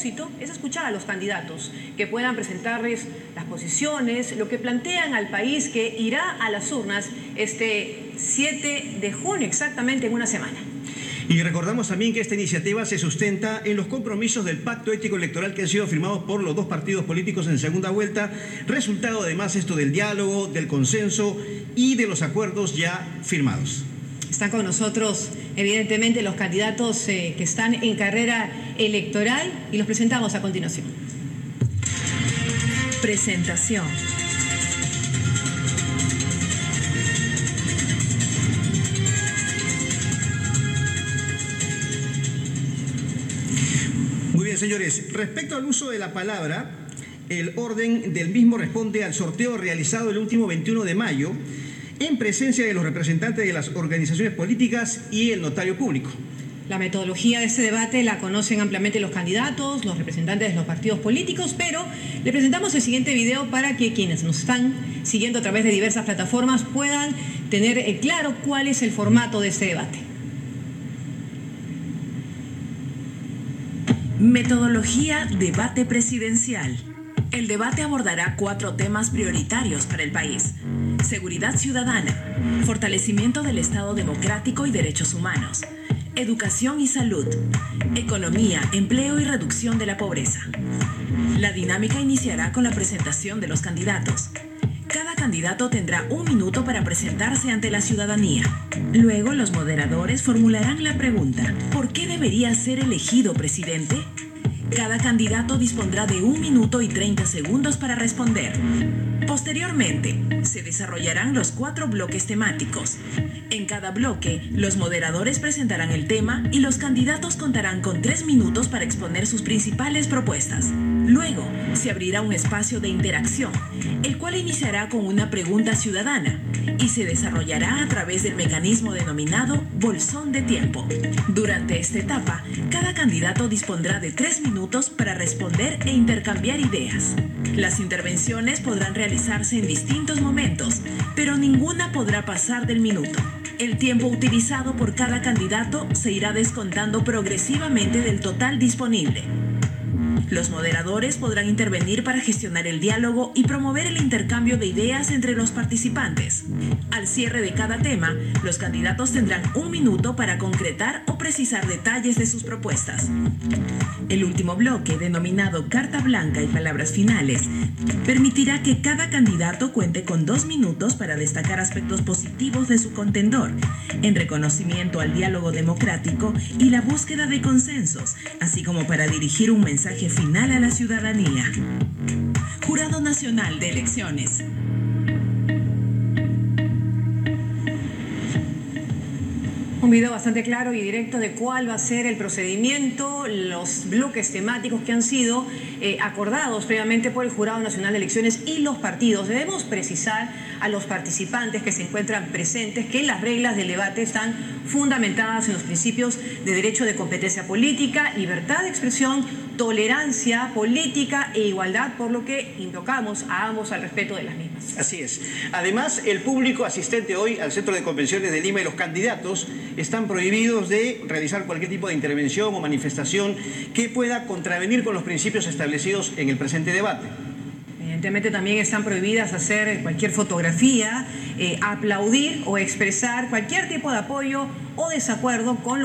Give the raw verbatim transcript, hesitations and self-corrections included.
propósito es escuchar a los candidatos, que puedan presentarles las posiciones, lo que plantean al país, que irá a las urnas este siete de junio, exactamente en una semana. Y recordamos también que esta iniciativa se sustenta en los compromisos del pacto ético electoral que han sido firmados por los dos partidos políticos en segunda vuelta, resultado además esto del diálogo, del consenso y de los acuerdos ya firmados. Están con nosotros, evidentemente, los candidatos eh, que están en carrera electoral y los presentamos a continuación. Presentación. Muy bien, señores. Respecto al uso de la palabra, el orden del mismo responde al sorteo realizado el último veintiuno de mayo en presencia de los representantes de las organizaciones políticas y el notario público. La metodología de este debate la conocen ampliamente los candidatos, los representantes de los partidos políticos, pero le presentamos el siguiente video para que quienes nos están siguiendo a través de diversas plataformas puedan tener eh, claro cuál es el formato de este debate. Metodología debate presidencial. El debate abordará cuatro temas prioritarios para el país: seguridad ciudadana, fortalecimiento del Estado democrático y derechos humanos, educación y salud, economía, empleo y reducción de la pobreza. La dinámica iniciará con la presentación de los candidatos. Cada candidato tendrá un minuto para presentarse ante la ciudadanía. Luego, los moderadores formularán la pregunta: ¿por qué debería ser elegido presidente? Cada candidato dispondrá de un minuto y treinta segundos para responder. Posteriormente, se desarrollarán los cuatro bloques temáticos. En cada bloque, los moderadores presentarán el tema y los candidatos contarán con tres minutos para exponer sus principales propuestas. Luego, se abrirá un espacio de interacción, el cual iniciará con una pregunta ciudadana y se desarrollará a través del mecanismo denominado bolsón de tiempo. Durante esta etapa, cada candidato dispondrá de tres minutos para responder e intercambiar ideas. Las intervenciones podrán realizarse en distintos momentos, pero ninguna podrá pasar del minuto. El tiempo utilizado por cada candidato se irá descontando progresivamente del total disponible. Los moderadores podrán intervenir para gestionar el diálogo y promover el intercambio de ideas entre los participantes. Al cierre de cada tema, los candidatos tendrán un minuto para concretar o precisar detalles de sus propuestas. El último bloque, denominado Carta Blanca y Palabras Finales, permitirá que cada candidato cuente con dos minutos para destacar aspectos positivos de su contendor, en reconocimiento al diálogo democrático y la búsqueda de consensos, así como para dirigir un mensaje final a la ciudadanía. Jurado Nacional de Elecciones. Un video bastante claro y directo de cuál va a ser el procedimiento, los bloques temáticos que han sido eh, acordados previamente por el Jurado Nacional de Elecciones y los partidos. Debemos precisar a los participantes que se encuentran presentes que las reglas del debate están fundamentadas en los principios de derecho de competencia política, libertad de expresión, tolerancia política e igualdad, por lo que invocamos a ambos al respeto de las mismas. Así es. Además, el público asistente hoy al Centro de Convenciones de Lima y los candidatos están prohibidos de realizar cualquier tipo de intervención o manifestación que pueda contravenir con los principios establecidos en el presente debate. Evidentemente también están prohibidas hacer cualquier fotografía, eh, aplaudir o expresar cualquier tipo de apoyo o desacuerdo con lo